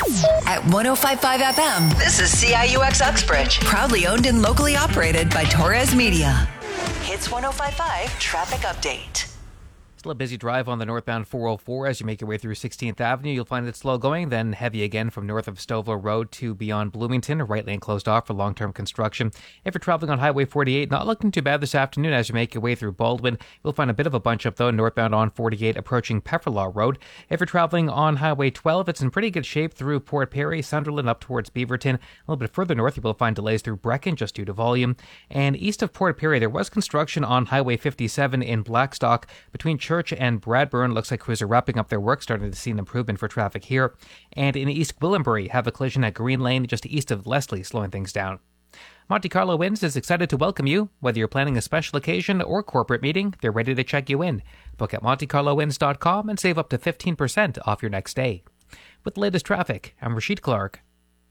At 105.5 FM, this is CIUX Uxbridge. Proudly owned and locally operated by Torres Media. Hits 105.5 Traffic Update. Still a busy drive on the northbound 404 as you make your way through 16th Avenue. You'll find it slow going, then heavy again from north of Stovall Road to beyond Bloomington, right lane closed off for long-term construction. If you're traveling on Highway 48, not looking too bad this afternoon as you make your way through Baldwin. You'll find a bit of a bunch up though, northbound on 48 approaching Pefferlaw Road. If you're traveling on Highway 12, it's in pretty good shape through Port Perry, Sunderland up towards Beaverton. A little bit further north, you will find delays through Brecken just due to volume. And east of Port Perry, there was construction on Highway 57 in Blackstock between Church and Bradburn. Looks like crews are wrapping up their work, starting to see an improvement for traffic here. And in East Gwillimbury, have a collision at Green Lane just east of Leslie, slowing things down. Monte Carlo Winds is excited to welcome you. Whether you're planning a special occasion or corporate meeting, they're ready to check you in. Book at MonteCarloWinds.com and save up to 15% off your next stay. With the latest traffic, I'm Rashid Clark.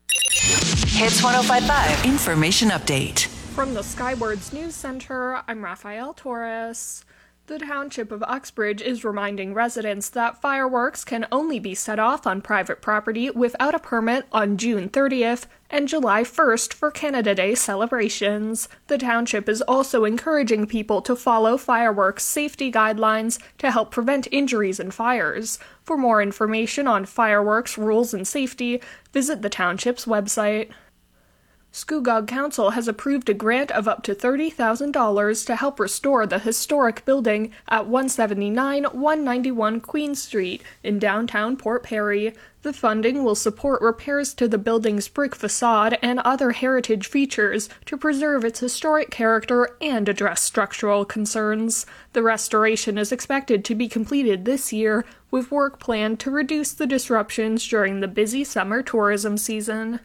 Hits 105.5 Information Update. From the Skywards News Center, I'm Rafael Torres. The Township of Uxbridge is reminding residents that fireworks can only be set off on private property without a permit on June 30th and July 1st for Canada Day celebrations. The township is also encouraging people to follow fireworks safety guidelines to help prevent injuries and fires. For more information on fireworks rules and safety, visit the township's website. Scugog Council has approved a grant of up to $30,000 to help restore the historic building at 179-191 Queen Street in downtown Port Perry. The funding will support repairs to the building's brick facade and other heritage features to preserve its historic character and address structural concerns. The restoration is expected to be completed this year, with work planned to reduce the disruptions during the busy summer tourism season.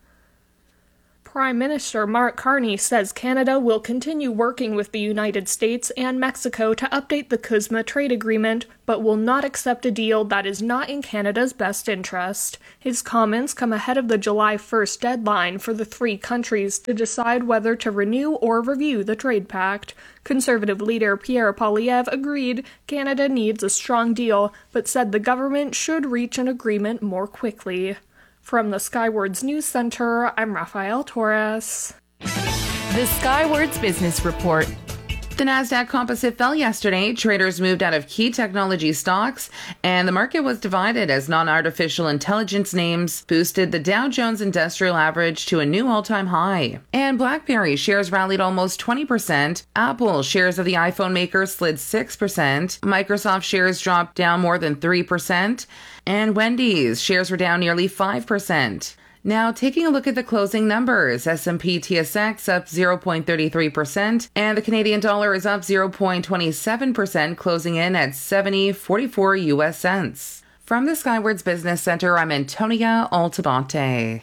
Prime Minister Mark Carney says Canada will continue working with the United States and Mexico to update the CUSMA trade agreement, but will not accept a deal that is not in Canada's best interest. His comments come ahead of the July 1st deadline for the three countries to decide whether to renew or review the trade pact. Conservative leader Pierre Poilievre agreed Canada needs a strong deal, but said the government should reach an agreement more quickly. From the Skywards News Center, I'm Rafael Torres. The Skywards Business Report. The Nasdaq Composite fell yesterday. Traders moved out of key technology stocks, and the market was divided as non-artificial intelligence names boosted the Dow Jones Industrial Average to a new all-time high. And BlackBerry shares rallied almost 20%. Apple shares of the iPhone maker slid 6%. Microsoft shares dropped down more than 3%. And Wendy's shares were down nearly 5%. Now, taking a look at the closing numbers, S&P TSX up 0.33%, and the Canadian dollar is up 0.27%, closing in at 70.44 US cents. From the Skywards Business Center, I'm Antonia Altabate.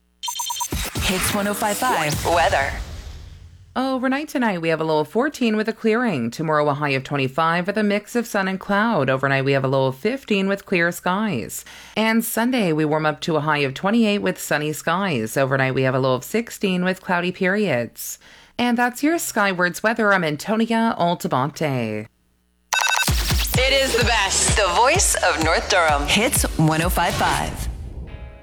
Hits 105.5 Weather. Overnight tonight, we have a low of 14 with a clearing. Tomorrow, a high of 25 with a mix of sun and cloud. Overnight, we have a low of 15 with clear skies. And Sunday, we warm up to a high of 28 with sunny skies. Overnight, we have a low of 16 with cloudy periods. And that's your Skywards weather. I'm Antonia Altabate. It is the best. The voice of North Durham. Hits 105.5.